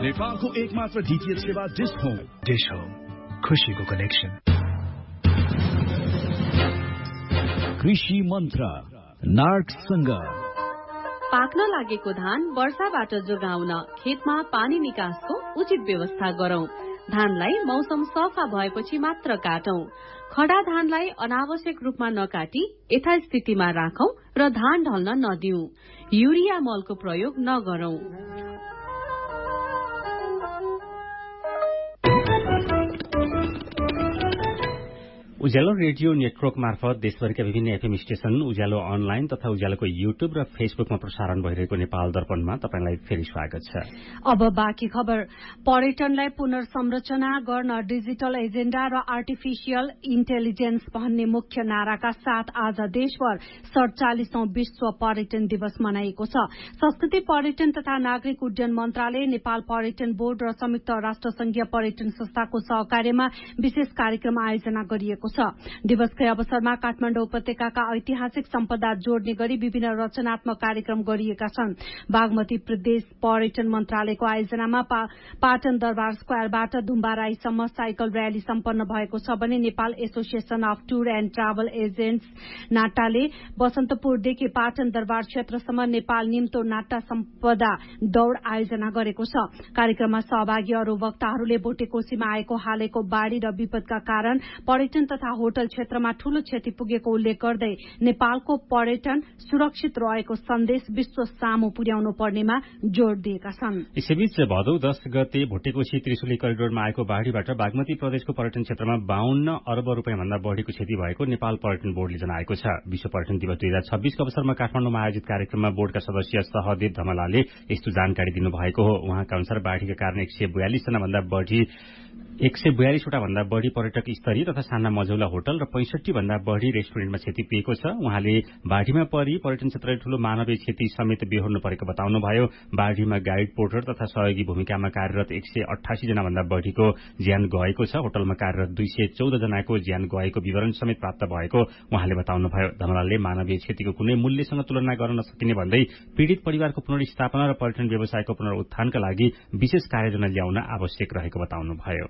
नेपालको एकमात्र डीटीएच सेवा डिश होम। डिश होम, खुशीको कनेक्सन। कृषि मन्त्र नार्कसँग। पाक्न लागेको धान वर्षाबाट जोगाउन खेतमा पानी निकासको उचित व्यवस्था गरौं। धानलाई मौसम सफा भएपछि मात्र काटौं। खडा धानलाई अनावश्यक रूपमा नकाटी यथास्थितिमा राखौं र धान ढल्न नदिऊ। युरिया मलको प्रयोग नगरौं। उज्यालो रेडियो नेटवर्क मार्फत देशभरिका विभिन्न एफएम स्टेशन, उज्यालो अनलाइन तथा उज्यालोको युट्युब र फेसबुकमा प्रसारण भइरहेको नेपाल दर्पणमा तपाईंलाई फेरि स्वागत छ। अब बाँकी खबर। पर्यटनलाई पुनर्संरचना गर्न डिजिटल एजेण्डा र आर्टिफिशियल इन्टेलिजेन्स भन्ने मुख्य नाराका साथ आज देशभर 47औं विश्व पर्यटन दिवस मनाइएको छ। संस्कृति, पर्यटन तथा नागरिक उड्डयन मन्त्रालय, नेपाल पर्यटन बोर्ड र संयुक्त राष्ट्र संघीय पर्यटन संस्थाको सहकार्यमा विशेष कार्यक्रम आयोजना गरिएको छ। दिवसकै अवसरमा काठमाडौँ उपत्यकाका ऐतिहासिक सम्पदा जोड्ने गरी विभिन्न रचनात्मक कार्यक्रम गरिएका छन्। बागमती प्रदेश पर्यटन मन्त्रालयको आयोजनामा पाटन दरबार स्क्वायरबाट धुम्बाराईसम्म साइकल र्याली सम्पन्न भएको छ भने Nepal association of tour and travel agents नाटाले बसन्तपुरदेखि Patan Durbar क्षेत्रसम्म Nepal निम्तो नाटा सम्पदा दौड़ आयोजना गरेको छ। कार्यक्रममा सहभागी अरू वक्ताहरूले भोटेकोशीमा आएको हालैको बाढ़ी र विपदका कारण पर्यटन तथा होटल क्षेत्रमा ठूलो क्षति पुगेको उल्लेख गर्दै नेपालको पर्यटन सुरक्षित रहेको सन्देश विश्व सामु पुर्याउनु पर्नेमा जोड़ दिएका छन्। यसैबीच भदौ 10 गते भोटेकोशी त्रिशुली करिडोरमा आएको बाढ़ीबाट बागमती प्रदेशको पर्यटन क्षेत्रमा 52 अर्ब रुपियाँ भन्दा बढ़ीको क्षति भएको नेपाल पर्यटन बोर्डले जनाएको छ। विश्व पर्यटन दिवस 2026 को अवसरमा काठमाडौँमा आयोजित कार्यक्रममा बोर्डका सदस्य सहदेव धमलाले यस्तो जानकारी दिनुभएको हो। उहाँका अनुसार बाढ़ीका कारण 142वटा भन्दा बढ़ी पर्यटक स्तरीय तथा साना मझौला होटल र 65 भन्दा बढ़ी रेस्टुरेन्टमा क्षति पुगेको छ। उहाँले बाढ़ीमा परी पर्यटन क्षेत्रले ठूलो मानवीय क्षति समेत बेहोर्नु परेको बताउनुभयो। बाढ़ीमा गाइड, पोर्टर तथा सहयोगी भूमिकामा कार्यरत 188 जना भन्दा बढ़ीको ज्यान गएको छ। होटलमा कार्यरत 214 जनाको ज्यान गएको विवरण समेत प्राप्त भएको उहाँले बताउनुभयो। धमलाले मानवीय क्षतिको कुनै मूल्यसँग तुलना गर्न नसकिने भन्दै पीड़ित परिवारको पुनर्स्थापना र पर्यटन व्यवसायको पुनरुत्थानका लागि विशेष कार्ययोजना ल्याउन आवश्यक रहेको बताउनुभयो।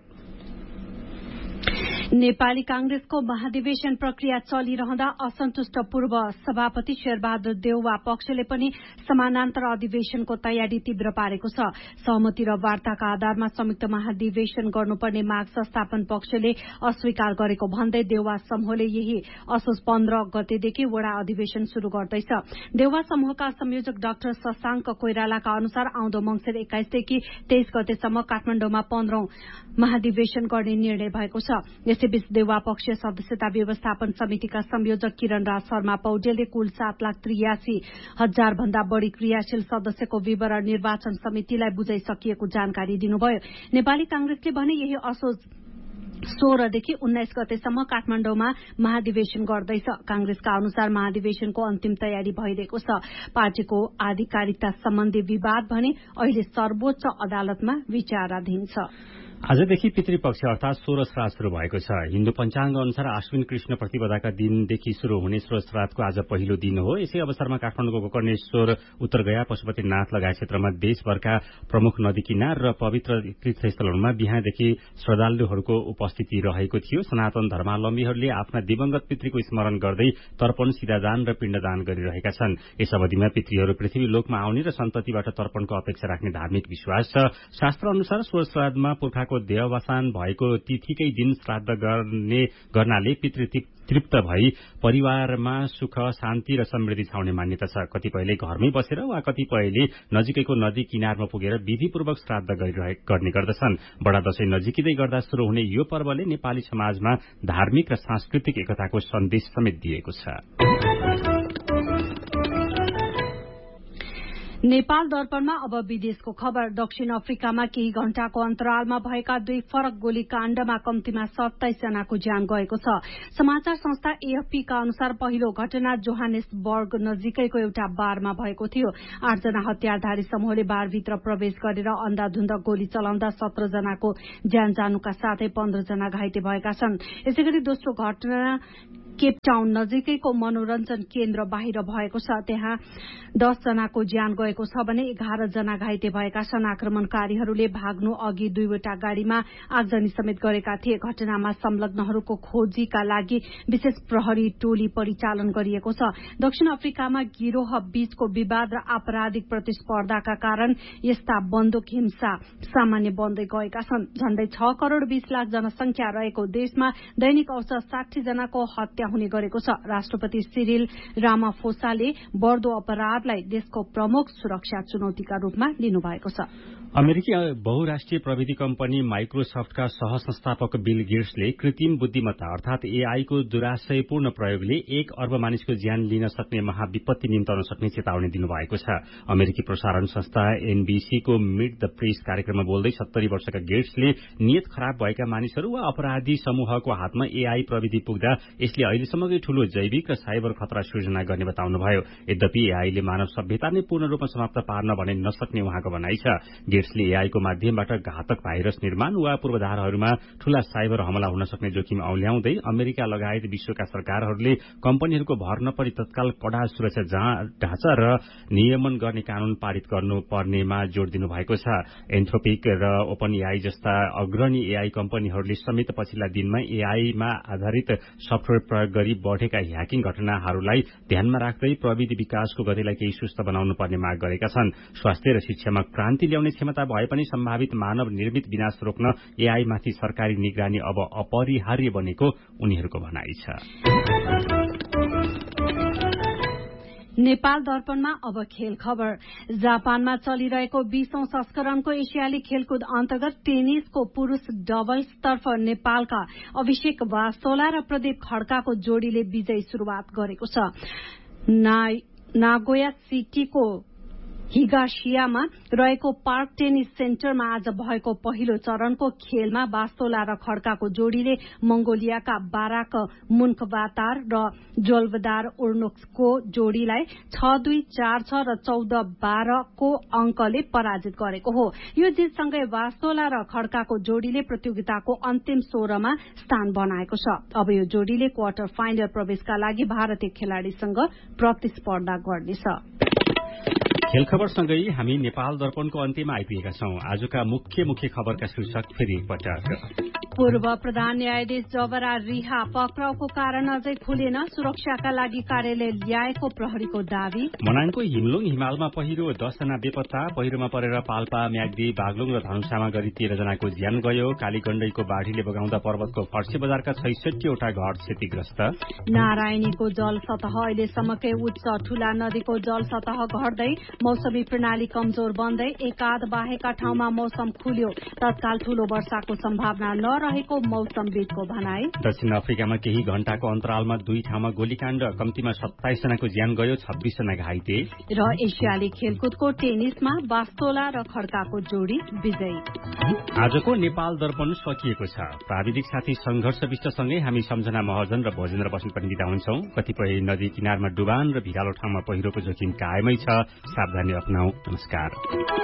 नेपाली कांग्रेसको महाधिवेशन प्रक्रिया चलिरहँदा असन्तुष्ट पूर्व सभापति शेरबहादुर देउवा पक्षले पनि समानान्तर अधिवेशनको तयारी तीव्र पारेको छ। सहमति र वार्ताका आधारमा संयुक्त महाधिवेशन गर्नुपर्ने माग संस्थापन पक्षले अस्वीकार गरेको भन्दै देउवा समूहले यही असोज 15 गतेदेखि वडा अधिवेशन शुरू गर्दैछ। देउवा समूहका संयोजक डाक्टर शशाङ्क कोइरालाका अनुसार आउँदो मंसिर 21 देखि 23 गतेसम्म काठमाडौँमा 15औं महाधिवेशन गर्ने निर्णय भएको छ। यसैबीच देउवा पक्षीय सदस्यता व्यवस्थापन समितिका संयोजक किरण राज शर्मा पौडेलले कुल 7,83,000 भन्दा बढ़ी क्रियाशील सदस्यको विवरण निर्वाचन समितिलाई बुझाइसकिएको जानकारी दिनुभयो। नेपाली कांग्रेसले भने यही असोज 16 देखि 19 गतेसम्म काठमाडौँमा महाधिवेशन गर्दैछ। कांग्रेसका अनुसार महाधिवेशनको अन्तिम तयारी भइरहेको छ। पार्टीको आधिकारिकता सम्बन्धी विवाद भने अहिले सर्वोच्च अदालतमा विचाराधीन छ। आजदेखि पितृपक्ष अर्थात सोह्र श्राद्ध शुरू भएको छ। हिन्दू पंचांग अनुसार आश्विन कृष्ण प्रतिपदाका दिनदेखि शुरू हुने सोह्र श्राद्धको आज पहिलो दिन हो। यसै अवसरमा काठमाडौँको गोकर्णेश्वर, उत्तरगया, पशुपतिनाथ लगायत क्षेत्रमा देशभरका प्रमुख नदी किनार र पवित्र तीर्थस्थलहरूमा बिहानदेखि श्रद्धालुहरूको उपस्थिति रहेको थियो। सनातन धर्मावलम्बीहरूले आफ्ना दिवंगत पितृको स्मरण गर्दै तर्पण, सिधादान र पिण्डदान गरिरहेका छन्। यस अवधिमा पितृहरू पृथ्वी लोकमा आउने र सन्ततिबाट तर्पणको अपेक्षा राख्ने धार्मिक विश्वास छ। शास्त्र अनुसार सोह्र श्राद्धमा पुर्खाको देहावसान भएको तिथिकै दिन श्राद्ध गर्नाले पितृ तृप्त भई परिवारमा सुख, शान्ति र समृद्धि छाउने मान्यता छ। कतिपयले घरमै बसेर वा कतिपयले नजिकैको नदी किनारमा पुगेर विधिपूर्वक श्राद्ध गर्ने गर्दछन्। बडा दशैं नजिकै गर्दा शुरू हुने यो पर्वले नेपाली समाजमा धार्मिक र सांस्कृतिक एकताको सन्देश समेत दिएको छ। नेपाल दर्पणमा अब विदेशको खबर। दक्षिण अफ्रिकामा केही घण्टाको अन्तरालमा भएका 2 फरक गोलीकाण्डमा कम्तीमा 27 जनाको ज्यान गएको छ। समाचार संस्था एएफपी का अनुसार पहिलो घटना जोहानेसबर्ग नजिकैको एउटा बारमा भएको थियो। 8 जना हतियारधारी समूहले बारभित्र प्रवेश गरेर अन्धाधुन्द गोली चलाउँदा 17 जनाको ज्यान जानुका साथै 15 जना घाइते भएका छन्। यसैगरी दोस्रो घटना केपटाउन नजिकैको मनोरञ्जन केन्द्र बाहिर भएको छ। त्यहाँ 10 जनाको ज्यान गएको छ भने 11 जना घाइते भएका छन्। आक्रमणकारीहरूले भाग्नु अघि 2वटा गाड़ीमा आगजनी समेत गरेका थिए। घटनामा संलग्नहरूको खोजीका लागि विशेष प्रहरी टोली परिचालन गरिएको छ। दक्षिण अफ्रिकामा गिरोह बीचको विवाद र आपराधिक प्रतिस्पर्धाका कारण यस्ता बन्दुक हिंसा सामान्य बन्दै गएका छन्। झण्डै 6 करोड़ 20 लाख जनसंख्या रहेको देशमा दैनिक औसत 60 जनाको हत्या हुने गरेको छ। राष्ट्रपति सिरिल रामाफोसाले बढ्दो अपराधलाई देशको प्रमुख सुरक्षा चुनौतीका रूपमा लिनुभएको छ। अमेरिकी बहुराष्ट्रिय प्रविधि कम्पनी माइक्रोसफ्टका सहसंस्थापक बिल गेट्सले कृत्रिम बुद्धिमत्ता अर्थात एआई को दुराशयपूर्ण प्रयोगले 1 अर्ब मानिसको ज्यान लिन सक्ने महाविपत्ति निम्ताउन सक्ने चेतावनी दिनुभएको छ। अमेरिकी प्रसारण संस्था एनबीसी को मिट द प्रेस कार्यक्रममा बोल्दै 70 वर्षका गेट्सले नियत खराब भएका मानिसहरू वा अपराधी समूहको हातमा एआई प्रविधि पुग्दा यसले अहिलेसम्मकै ठूलो जैविक र साइबर खतरा सृजना गर्ने बताउनुभयो। यद्यपि एआईले मानव सभ्यता नै पूर्ण रूपमा समाप्त पार्न भने नसक्ने उहाँको भनाइ छ। गेट्सले एआईको माध्यमबाट घातक भाइरस निर्माण वा पूर्वाधारहरूमा ठूला साइबर हमला हुन सक्ने जोखिम औल्याउँदै अमेरिका लगायत विश्वका सरकारहरूले कम्पनीहरूको भर नपरी तत्काल कड़ा सुरक्षा ढाँचा र नियमन गर्ने कानून पारित गर्नुपर्नेमा जोड़ दिनुभएको छ। एन्थ्रोपिक र ओपन एआई जस्ता अग्रणी एआई कम्पनीहरूले समेत पछिल्ला दिनमा एआईमा आधारित सफ्टवेयर प्रयोग गरी बढ़ेका ह्याकिङ घटनाहरूलाई ध्यानमा राख्दै प्रविधि विकासको गतिलाई केही सुस्त बनाउनु पर्ने माग गरेका छन्। स्वास्थ्य र शिक्षामा क्रान्ति ल्याउने क्षमता भए पनि सम्भावित मानव निर्मित विनाश रोक्न एआईमाथि सरकारी निगरानी अब अपरिहार्य बनेको उनीहरूको भनाइ छ। नेपाल दर्पणमा अब खेल खबर। जापानमा चलिरहेको 20औं संस्करणको एसियाली खेलकुद अन्तर्गत टेनिसको पुरूष डबल्सतर्फ नेपालका अभिषेक वास्तोला र प्रदीप खड्काको जोड़ीले विजयी शुरूआत गरेको छ। नागोया सिटीको हिगाशियामा रहेको पार्क टेनिस सेन्टरमा आज भएको पहिलो चरणको खेलमा वास्तोला र खड्काको जोड़ीले मंगोलियाका बाराक मुन्खबातार र जोल्बदार उर्नुक्सको जोड़ीलाई 6-2, 4-6 र 14-12 को अंकले पराजित गरेको हो। यो जितसँगै वास्तोला र खड्काको जोड़ीले प्रतियोगिताको अन्तिम 16मा स्थान बनाएको छ। अब यो जोड़ीले क्वार्टर फाइनल प्रवेशका लागि भारतीय खेलाड़ीसँग प्रतिस्पर्धा गर्नेछ। खेल खबरसँगै हामी नेपाल दर्पणको अन्त्यमा आइपुगेका छौं। आजका मुख्य खबरका शीर्षक फेरि एकपटक। पूर्व प्रधान न्यायाधीश जबरा रिहा पक्राउको कारण अझै खुलेन, सुरक्षाका लागि कार्यालय ल्याएको प्रहरीको दावी। मनाङको हिमलुङ हिमालमा पहिरो, 10 जना बेपत्ता। पहिरोमा परेर पाल्पा, म्याग्दी, बागलुङ र धनुषामा गरी 13 जनाको ज्यान गयो। कालीगण्डईको बाढ़ीले बगाउँदा पर्वतको फर्से बजारका 66 वटा घर क्षतिग्रस्त। नारायणीको जल सतह अहिलेसम्मकै उच्च, ठूला नदीको जल सतह घट्दै, मौसमी प्रणाली कमजोर बन्दै, एकाध बाहेका ठाउँमा मौसम खुल्यो, तत्काल ठूलो वर्षाको सम्भावना नरहेको मौसमविदको भनाई। दक्षिण अफ्रिकामा केही घण्टाको अन्तरालमा 2 ठाउँमा गोलीकाण्ड, कम्तीमा 27 जनाको ज्यान गयो, 26 जना घाइते। र एसियाली खेलकुदको टेनिसमा वास्तोला र खड्काको जोड़ी विजयी। आजको नेपाल दर्पण सकिएको छ। प्राविधिक साथी संघर्ष विष्टसँगै हामी सम्झना महर्जन र भोजेन्द्र बस्नेत पनि बिदा हुन्छौं। कतिपय नदी किनारमा डुबान र भिरालो ठाउँमा पहिरोको जोखिम कायमै छ। सावधानी अपनाऊ। नमस्कार।